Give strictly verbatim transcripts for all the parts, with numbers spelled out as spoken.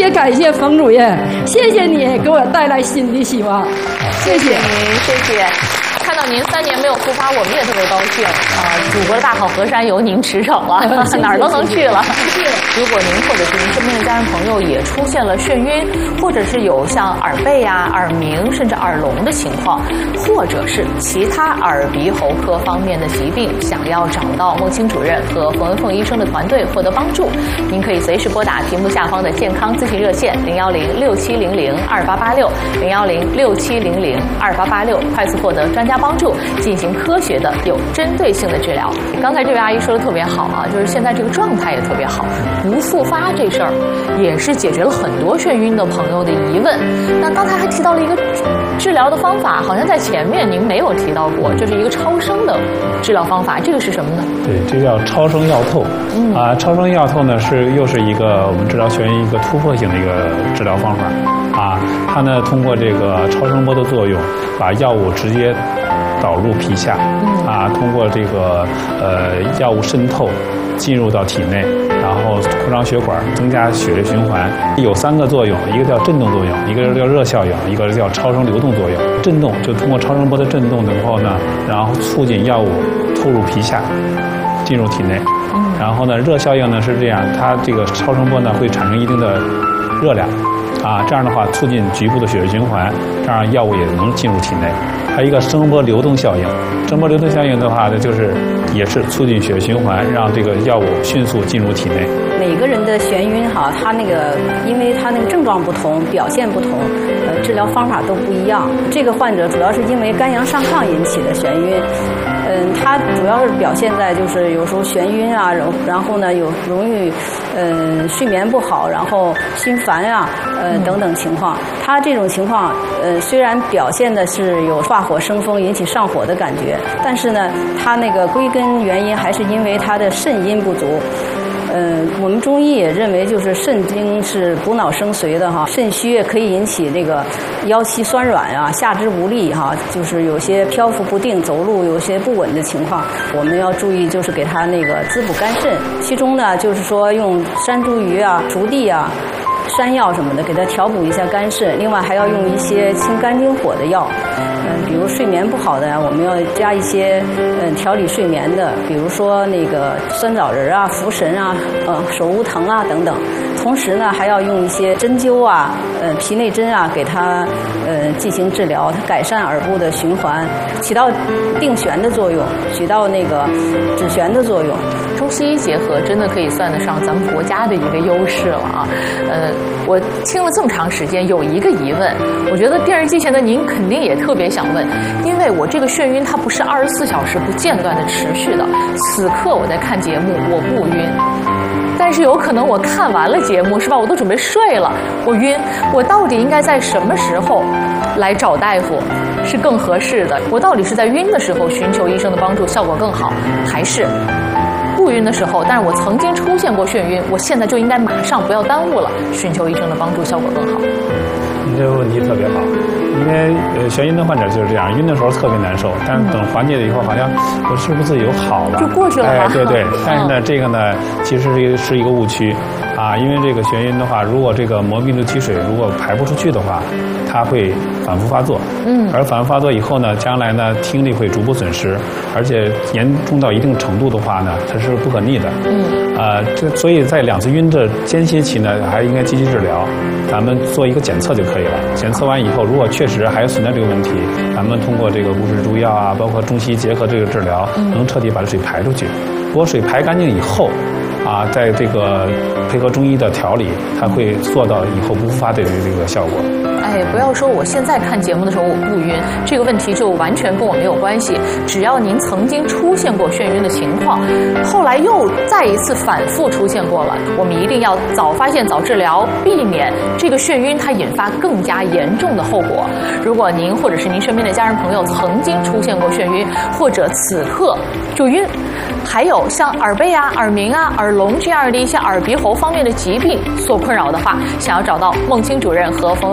别感谢冯主任，谢谢你给我带来新的希望，谢谢您，谢谢。看到您三年没有复发，我们也特别高兴啊！祖国的大好河山由您驰骋了，哪儿都能去了。如果您或者是您身边的家人朋友也出现了眩晕，或者是有像耳背啊、耳鸣甚至耳聋的情况，或者是其他耳鼻喉科方面的疾病，想要找到孟青主任和冯文凤医生的团队获得帮助，您可以随时拨打屏幕下方的健康咨询热线零幺零六七零零二八八六零幺零六七零零二八八六，快速获得专家帮助，进行科学的、有针对性的治疗。刚才这位阿姨说的特别好啊，就是现在这个状态也特别好，不复发这事儿也是解决了很多眩晕的朋友的疑问。那刚才还提到了一个治疗的方法，好像在前面您没有提到过，这是一个超声的治疗方法，这个是什么呢？ 对，这叫超声药透。嗯啊，超声药透呢是又是一个我们治疗眩晕一个突破性的一个治疗方法啊，它呢通过这个超声波的作用，把药物直接导入皮下，啊，通过这个呃药物渗透进入到体内，然后扩张血管，增加血液循环。有三个作用，一个叫震动作用，一个叫热效应，一个叫超声流动作用。震动就通过超声波的震动之后呢，然后促进药物透入皮下，进入体内。然后呢，热效应呢是这样，它这个超声波呢会产生一定的热量。啊，这样的话促进局部的血液循环，这样药物也能进入体内。还有一个声波流动效应，声波流动效应的话呢，就是也是促进血液循环，让这个药物迅速进入体内。 每个人的眩晕哈，他那个因为他那个症状不同，表现不同，呃，治疗方法都不一样。这个患者主要是因为肝阳上亢引起的眩晕，嗯，他主要是表现在就是有时候眩晕啊，然然后呢有容易嗯睡眠不好，然后心烦啊，呃等等情况。他这种情况，呃虽然表现的是有发火生风引起上火的感觉，但是呢，他那个归根原因还是因为他的肾阴不足。嗯，我们中医也认为，就是肾经是补脑生髓的哈，肾虚也可以引起这个腰膝酸软啊、下肢无力哈，就是有些漂浮不定、走路有些不稳的情况，我们要注意，就是给他那个滋补肝肾。其中呢，就是说用山茱萸啊、熟地啊、山药什么的，给他调补一下肝肾。另外还要用一些清肝经火的药。嗯，比如睡眠不好的，我们要加一些嗯调理睡眠的，比如说那个酸枣仁啊、茯神啊、呃手乌藤啊等等。同时呢，还要用一些针灸啊、呃皮内针啊，给它呃进行治疗，它改善耳部的循环，起到定旋的作用，起到那个止旋的作用。 中西医结合真的可以算得上咱们国家的一个优势了啊！呃，我听了这么长时间，有一个疑问，我觉得电视机前的您肯定也特别想问，因为我这个眩晕它不是二十四小时不间断的持续的，此刻我在看节目，我不晕。但是有可能我看完了节目是吧，我都准备睡了，我晕，我到底应该在什么时候来找大夫是更合适的？我到底是在晕的时候寻求医生的帮助效果更好，还是不晕的时候，但是我曾经出现过眩晕，我现在就应该马上不要耽误了，寻求医生的帮助效果更好？ 你这个问题特别好，因为呃眩晕的患者就是这样，晕的时候特别难受，但是等缓解了以后，好像我是不是有好了， 就过去了吧？ 哎，对对。但是呢，这个呢，其实是一个是一个误区啊，因为这个眩晕的话，如果这个膜病毒积水如果排不出去的话，它会反复发作。嗯。而反复发作以后呢，将来呢听力会逐步损失，而且严重到一定程度的话呢，它是不可逆的。嗯。呃，这所以在两次晕的间歇期呢，还应该积极治疗，咱们做一个检测就可以了。检测完以后，如果确实还存在这个问题，咱们通过这个固视注药啊，包括中西医结合这个治疗，能彻底把水排出去。不过水排干净以后，啊，在这个配合中医的调理，它会做到以后不复发的这个效果。 哎，不要说我现在看节目的时候我不晕，这个问题就完全跟我没有关系。只要您曾经出现过眩晕的情况，后来又再一次反复出现过了，我们一定要早发现早治疗，避免这个眩晕它引发更加严重的后果。如果您或者是您身边的家人朋友曾经出现过眩晕，或者此刻就晕，还有像耳背啊、耳鸣啊、耳聋这样的一些耳鼻喉方面的疾病所困扰的话，想要找到孟青主任和冯文凤医生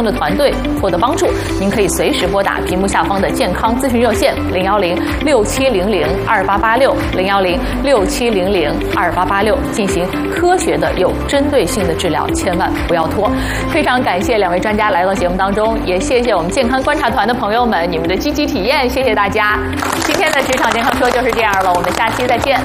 的团队获得帮助。您可以随时拨打屏幕下方的健康咨询热线零幺零六七零零二八八六零幺零六七零零二八八六进行科学的有针对性的治疗，千万不要拖。非常感谢两位专家来到节目当中，也谢谢我们健康观察团的朋友们你们的积极体验，谢谢大家。今天的职场健康说就是这样了，我们下期再见。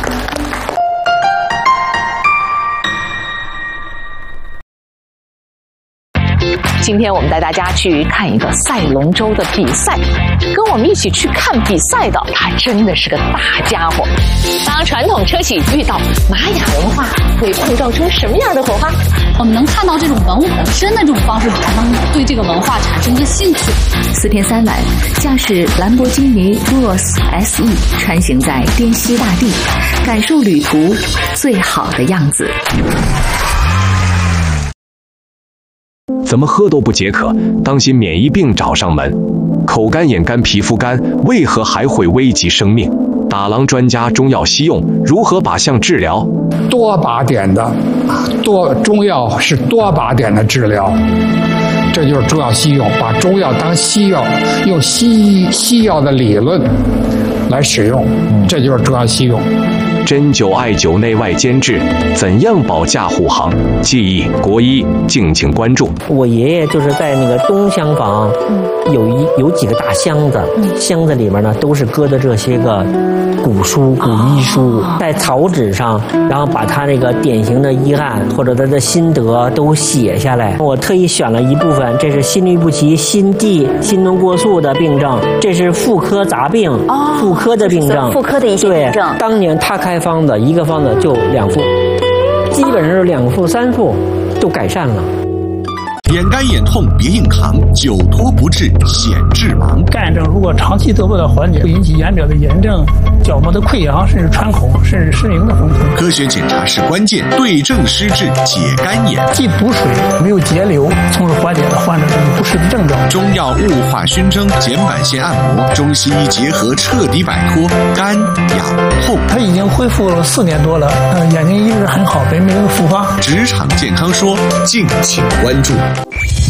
今天我们带大家去看一个赛龙舟的比赛，跟我们一起去看比赛的，他真的是个大家伙。当传统车企遇到玛雅文化，会碰撞出什么样的火花？ 我们能看到这种文武身的这种方式，才能对这个文化产生一个兴趣。 四天三晚，驾驶兰博基尼 Urus S E 穿行在滇西大地，感受旅途最好的样子。 怎么喝都不解渴，当心免疫病找上门。口干、眼干、皮肤干，为何还会危及生命？打狼专家中药西用如何靶向治疗？ 多靶点的，多中药是多靶点的治疗，这就是中药西用，把中药当西药，用西西药的理论来使用，这就是中药西用。 针灸、艾灸内外兼治，怎样保驾护航？记忆国医，敬请关注。 我爷爷就是在那个东厢房，有一有几个大箱子，箱子里面呢都是搁的这些个古书、古医书，在草纸上，然后把他那个典型的医案或者他的心得都写下来。我特意选了一部分，这是心律不齐、心悸、心动过速的病症，这是妇科杂病，哦、妇科的病症， 妇科的一些病症。 当年他开方子，一个方子就两副，基本上是两副三副都改善了。 眼干眼痛别硬扛，久拖不治显致盲。 干症如果长期得不到缓解，会引起眼表的炎症、角膜的溃疡，甚至穿孔，甚至失明的风险。 科学检查是关键，对症施治解干眼。 既补水，没有节流，从而缓解了患者这种不适的症状。 中药雾化熏蒸、睑板腺按摩，中西医结合，彻底摆脱干痒痛。 他已经恢复了四年多了，呃，眼睛一直很好，没没有复发。 职场健康说，敬请关注。